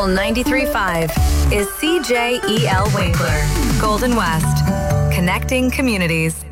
Soul 93.5 is CJEL Winkler, Golden West, connecting communities.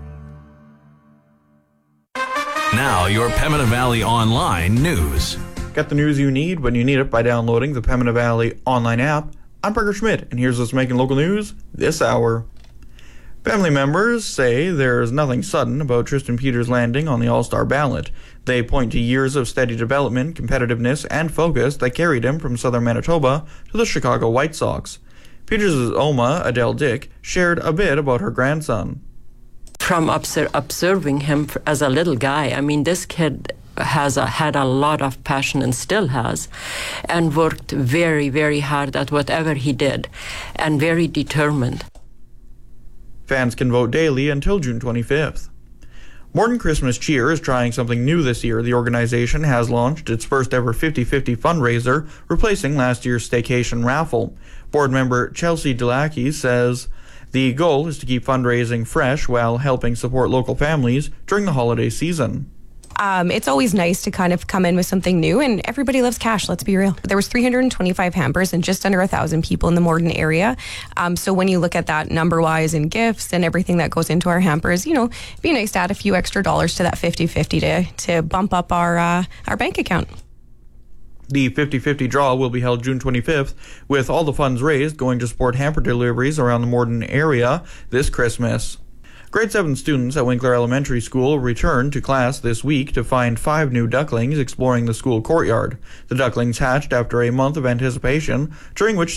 Now, your Pembina Valley Online news. Get the news you need when you need it by downloading the Pembina Valley Online app. I'm Parker Schmidt, and here's what's making local news this hour. Family members say there's nothing sudden about Tristan Peters' landing on the All-Star ballot. They point to years of steady development, competitiveness, and focus that carried him from southern Manitoba to the Chicago White Sox. Peters' Oma, Adele Dick, shared a bit about her grandson. From observing him as a little guy, I mean, this kid had a lot of passion and still has, and worked very, very hard at whatever he did, and very determined. Fans can vote daily until June 25th. More Than Christmas Cheer is trying something new this year. The organization has launched its first ever 50-50 fundraiser, replacing last year's staycation raffle. Board member Chelsea Delacki says the goal is to keep fundraising fresh while helping support local families during the holiday season. It's always nice to kind of come in with something new, and everybody loves cash, let's be real. There was 325 hampers and just under 1,000 people in the Morden area. So when you look at that number-wise and gifts and everything that goes into our hampers, you know, it'd be nice to add a few extra dollars to that 50-50 to bump up our bank account. The 50-50 draw will be held June 25th, with all the funds raised going to support hamper deliveries around the Morden area this Christmas. Grade 7 students at Winkler Elementary School returned to class this week to find 5 new ducklings exploring the school courtyard. The ducklings hatched after a month of anticipation, during which